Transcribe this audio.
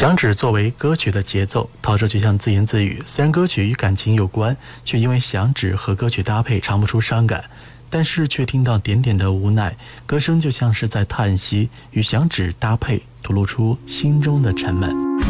响指作为歌曲的节奏，陶喆就像自言自语，虽然歌曲与感情有关，却因为响指和歌曲搭配唱不出伤感，但是却听到点点的无奈，歌声就像是在叹息，与响指搭配吐露出心中的沉闷。